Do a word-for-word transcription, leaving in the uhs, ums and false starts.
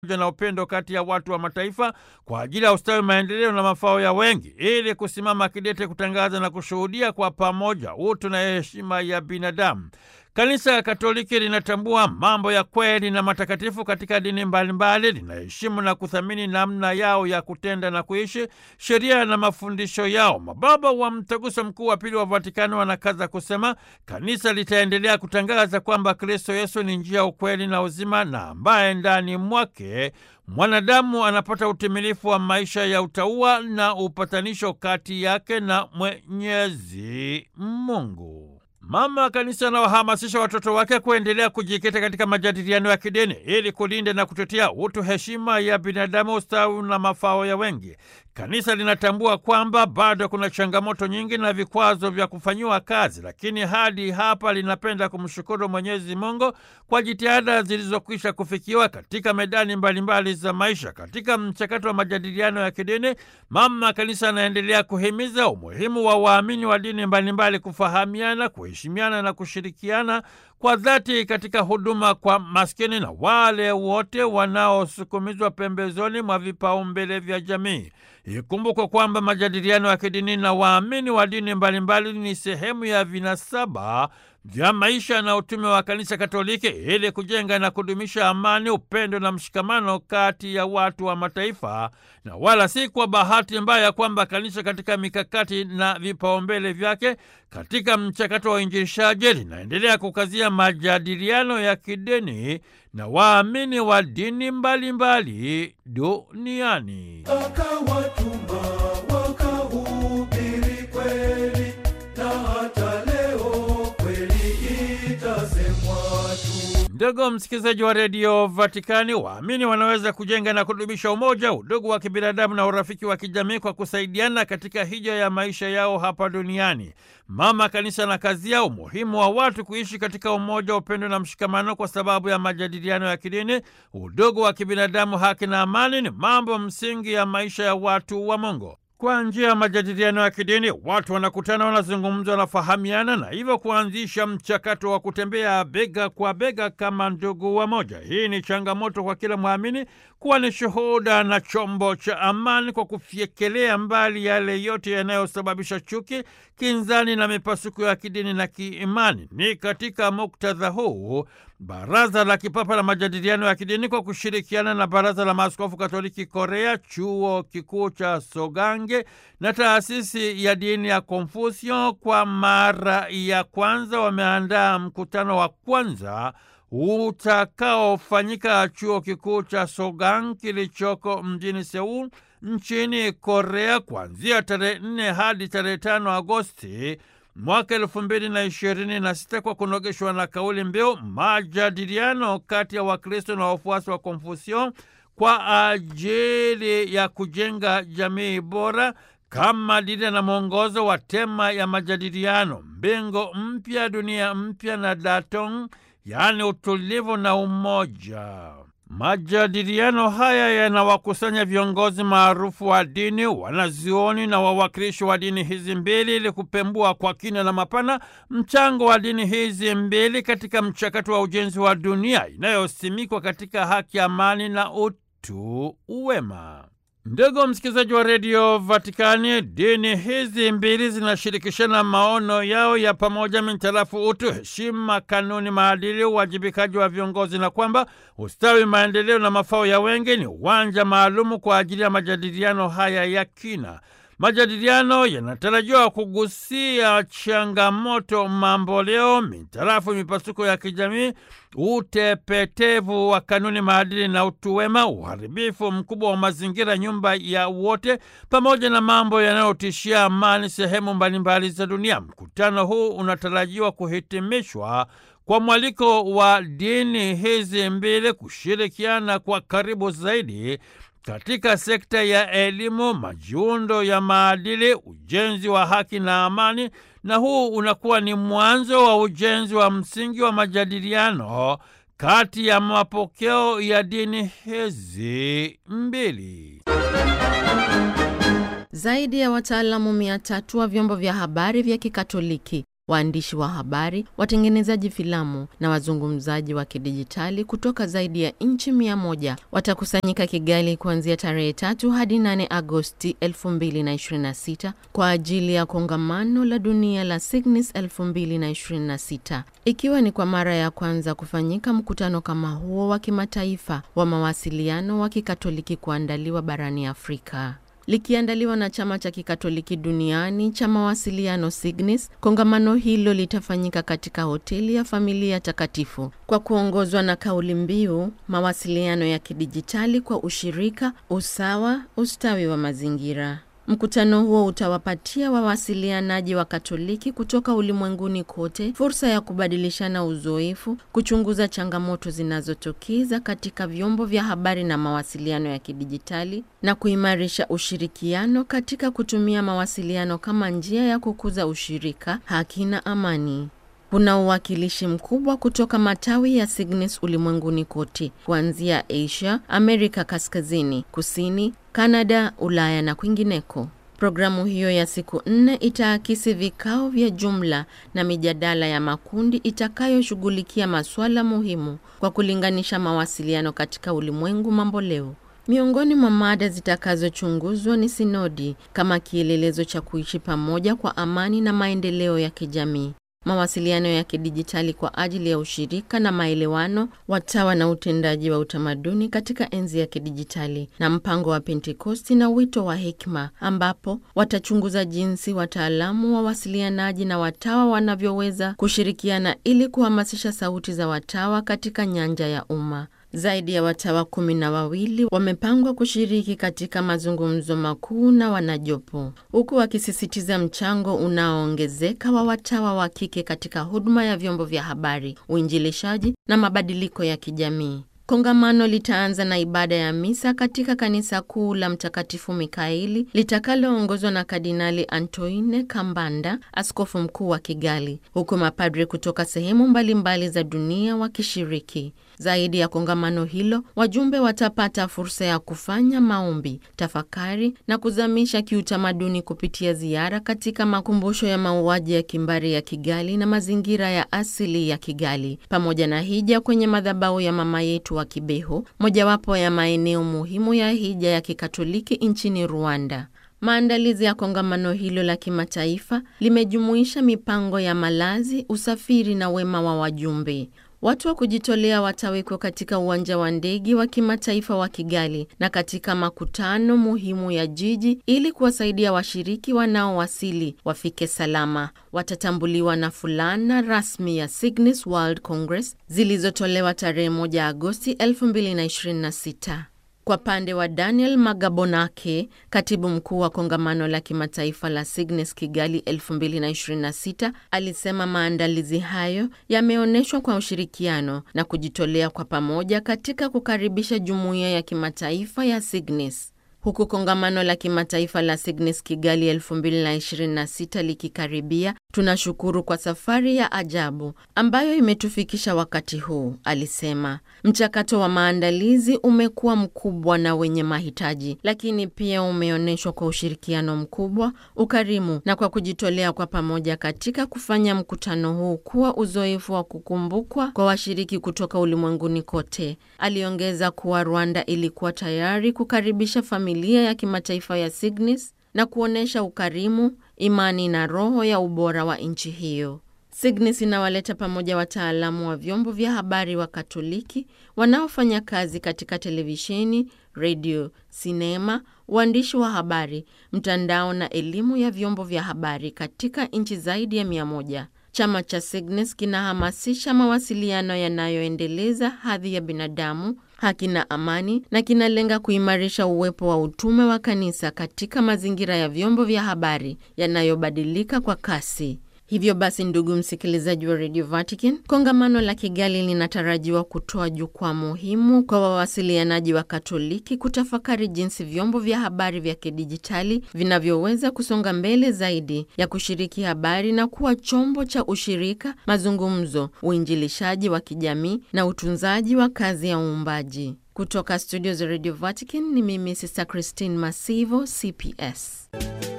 na upendo kati ya watu wa mataifa kwa ajili ya ustawi, maendeleo na mafao ya wengi, ili kusimama kidete kutangaza na kushuhudia kwa pamoja utu na heshima ya binadamu. Kanisa Katoliki linatambua mambo ya kweli na matakatifu katika dini mbalimbali, linaheshimu na kuthamini namna yao ya kutenda na kuishi, sheria na mafundisho yao. Mababa wa Mtaguso Mkuu wa Pili wa Vatikani wanakaza kusema, kanisa litaendelea kutangaza kwamba Kristo Yesu ni njia, ukweli na uzima, na ambaye ndani mwake mwanadamu anapata utimilifu wa maisha ya utauwa na upatanisho kati yake na Mwenyezi Mungu. Mama Kanisa anawahamasisha watoto wake kuendelea kujikita katika majadiliano ya kidini ili kulinda na kutetea utu, heshima ya binadamu, ustawi na mafao ya wengi. Kanisa linatambua kwamba bado kuna changamoto nyingi na vikwazo vya kufanyiwa kazi, lakini hadi hapa linapenda kumshukuru Mwenyezi Mungu kwa jitihada zilizokwisha kufikiwa katika medani mbalimbali za maisha. Katika mchakato wa majadiliano ya kidini, Mama Kanisa anaendelea kuhimiza umuhimu wa waamini wa dini mbalimbali kufahamiana, kuheshimiana na kushirikiana kwa dhati katika huduma kwa maskini na wale wote wanaosukumizwa pembezoni mwa vipaumbele vya jamii. Ikumbukwe kwamba majadiliano ya kidini na waamini wa dini mbalimbali ni sehemu ya vinasaba vya maisha na utume wa Kanisa Katoliki ili kujenga na kudumisha amani, upendo na mshikamano kati ya watu wa mataifa, na wala si kwa bahati mbaya kwamba kanisa katika mikakati na vipaumbele vyake katika mchakato wa uinjilishaji linaendelea kukazia majadiliano ya kidini na waamini wa dini mbalimbali duniani. Akawatuma wakahubiri kweli, na hata leo kweli itasemwa tu. Ndugu msikilizaji wa redio Vatikani, waamini wanaweza kujenga na kudumisha umoja, udugu wa kibinadamu na urafiki wa kijamii kwa kusaidiana katika hija ya maisha yao hapa duniani. Mama Kanisa na kazi yao umuhimu wa watu kuishi katika umoja, upendo na mshikamano kwa sababu ya majadiliano ya kidini, udugu wa kibinadamu, haki na amani ni mambo msingi ya maisha ya watu wa Mungu. Kwa njia ya majadiliano ya kidini, watu wanakutana, wanazungumza, wanafahamiana na hivyo kuanzisha mchakato wa kutembea bega kwa bega kama ndugu wa moja. Hii ni changamoto kwa kila mwamini kuwa ni shuhuda na chombo cha amani kwa kufyekelea mbali yale yote yanayosababisha chuki, kinzani na mipasuko ya kidini na kiimani. Ni katika muktadha huu Baraza la Kipapa la Majadiliano ya Kidini kwa kushirikiana na Baraza la Maaskofu Katoliki Korea, Chuo Kikuu cha Sogange na Taasisi ya Dini ya Konfusio kwa mara ya kwanza wameandaa mkutano wa kwanza utakaofanyika Chuo Kikuu cha Sogang kilichoko mjini Seoul nchini Korea kuanzia tarehe nne hadi tarehe tano Agosti mwaka elfu mbili na ishirini na sita kwa kunogeshwa na kauli mbiu majadiliano kati ya Wakristo na wafuasi wa Konfusio kwa ajili ya kujenga jamii bora, kama dira na mwongozo wa tema ya majadiliano mbingu mpya, dunia mpya na Datong, yaani utulivu na umoja. Majadiliano haya yanawakusanya viongozi maarufu wa dini, wanazuoni na wawakilishi wa dini hizi mbili ili kupembua kwa kina na mapana mchango wa dini hizi mbili katika mchakato wa ujenzi wa dunia inayosimikwa katika haki, amani na utu wema. Ndugu msikilizaji wa redio Vatikani, dini hizi mbili zinashirikishana maono yao ya pamoja mintarafu utu, heshima, kanuni, maadili, uwajibikaji wa viongozi, na kwamba ustawi, maendeleo na mafao ya wengi ni uwanja maalumu kwa ajili ya majadiliano haya ya kina. Majadiliano yanatarajiwa kugusia changamoto mamboleo mintarafu mipasuko ya kijamii, utepetevu wa kanuni, maadili na utu wema, uharibifu mkubwa wa mazingira, nyumba ya wote, pamoja na mambo yanayotishia amani sehemu mbalimbali za dunia. Mkutano huu unatarajiwa kuhitimishwa kwa mwaliko wa dini hizi mbili kushirikiana kwa karibu zaidi katika sekta ya elimu, majiundo ya maadili, ujenzi wa haki na amani, na huu unakuwa ni mwanzo wa ujenzi wa msingi wa majadiliano kati ya mapokeo ya dini hizi mbili. Zaidi ya wataalamu mia tatu wa vyombo vya habari vya Kikatoliki waandishi wa habari, watengenezaji filamu na wazungumzaji wa kidijitali kutoka zaidi ya nchi mia moja watakusanyika Kigali kuanzia tarehe tatu hadi nane Agosti elfu mbili na ishirini na sita kwa ajili ya kongamano la dunia la Signis elfu mbili na ishirini na sita, ikiwa ni kwa mara ya kwanza kufanyika mkutano kama huo wa kimataifa wa mawasiliano wa Kikatoliki kuandaliwa barani Afrika. Likiandaliwa na chama cha Kikatoliki duniani cha mawasiliano Signis, kongamano hilo litafanyika katika hoteli ya Familia Takatifu kwa kuongozwa na kauli mbiu mawasiliano ya kidijitali kwa ushirika, usawa, ustawi wa mazingira. Mkutano huo utawapatia wawasilianaji wa Katoliki kutoka ulimwenguni kote fursa ya kubadilishana uzoefu, kuchunguza changamoto zinazotokeza katika vyombo vya habari na mawasiliano ya kidijitali na kuimarisha ushirikiano katika kutumia mawasiliano kama njia ya kukuza ushirika, haki na amani. Kuna uwakilishi mkubwa kutoka matawi ya Signis ulimwenguni kote, kuanzia Asia, Amerika Kaskazini, Kusini, Kanada, Ulaya na kwingineko. Programu hiyo ya siku nne itaakisi vikao vya jumla na mijadala ya makundi itakayoshughulikia masuala muhimu kwa kulinganisha mawasiliano katika ulimwengu mambo leo. Miongoni mwa mada zitakazochunguzwa ni sinodi kama kielelezo cha kuishi pamoja kwa amani na maendeleo ya kijamii, mawasiliano ya kidijitali kwa ajili ya ushirika na maelewano, watawa na utendaji wa utamaduni katika enzi ya kidijitali, na mpango wa Pentekosti na wito wa hekima, ambapo watachunguza jinsi wataalamu wa wasilianaji na watawa wanavyoweza kushirikiana ili kuhamasisha sauti za watawa katika nyanja ya umma. Zaidi ya watawa kumi na wawili wamepangwa kushiriki katika mazungumzo makuu na wanajopo, huku wakisisitiza mchango unaoongezeka wa watawa wa kike katika huduma ya vyombo vya habari, uinjilishaji na mabadiliko ya kijamii. Kongamano litaanza na ibada ya misa katika kanisa kuu la Mtakatifu Mikaeli litakaloongozwa na Kardinali Antoine Kambanda, askofu mkuu wa Kigali, huku mapadri kutoka sehemu mbalimbali za dunia wakishiriki. Zaidi ya kongamano hilo, wajumbe watapata fursa ya kufanya maombi, tafakari na kuzamisha kiutamaduni kupitia ziara katika makumbusho ya mauaji ya kimbari ya Kigali na mazingira ya asili ya Kigali, pamoja na hija kwenye madhabahu ya Mama Yetu wa Kibeho, mojawapo ya maeneo muhimu ya hija ya Kikatoliki nchini Rwanda. Maandalizi ya kongamano hilo la kimataifa limejumuisha mipango ya malazi, usafiri na wema wa wajumbe. Watu wa kujitolea watawekwa katika uwanja wa ndege wa kimataifa wa Kigali na katika makutano muhimu ya jiji ili kuwasaidia washiriki wanaowasili wafike salama. Watatambuliwa na fulana rasmi ya Signis World Congress zilizotolewa tarehe moja Agosti elfu mbili na ishirini na sita. Kwa pande wa Daniel Magabonake, katibu mkuu wa kongamano la kimataifa la Signis Kigali elfu mbili na ishirini na sita, alisema maandalizi hayo yameonyeshwa kwa ushirikiano na kujitolea kwa pamoja katika kukaribisha jumuiya ya kimataifa ya Signis. Huku kongamano la kimataifa la Signis Kigali elfu mbili na ishirini na sita likikaribia, tunashukuru kwa safari ya ajabu ambayo imetufikisha wakati huu, alisema. Mchakato wa maandalizi umekuwa mkubwa na wenye mahitaji, lakini pia umeonyeshwa kwa ushirikiano mkubwa, ukarimu na kwa kujitolea kwa pamoja katika kufanya mkutano huu kuwa uzoefu wa kukumbukwa kwa washiriki kutoka ulimwenguni kote. Aliongeza kuwa Rwanda ilikuwa tayari kukaribisha familia ya kimataifa ya Signis na kuonesha ukarimu, imani na roho ya ubora wa nchi hiyo. Signis inawaleta pamoja wataalamu wa vyombo vya habari wa Katoliki wanaofanya kazi katika televisheni, radio, sinema, uandishi wa habari, mtandao na elimu ya vyombo vya habari katika nchi zaidi ya mia moja. Chama cha Signis kinahamasisha mawasiliano yanayoendeleza hadhi ya binadamu, haki na amani, na kinalenga kuimarisha uwepo wa utume wa kanisa katika mazingira ya vyombo vya habari yanayobadilika kwa kasi. Hivyo basi, ndugu msikilizaji wa Radio Vatican, kongamano la Kigali linatarajiwa kutoa jukwaa muhimu kwa wawasilianaji wa Katoliki kutafakari jinsi vyombo vya habari vya kidijitali vinavyoweza kusonga mbele zaidi ya kushiriki habari na kuwa chombo cha ushirika, mazungumzo, uinjilishaji wa kijamii na utunzaji wa kazi ya uumbaji. Kutoka studio za Radio Vatican ni mimi Sister Christine Masivo, C P S.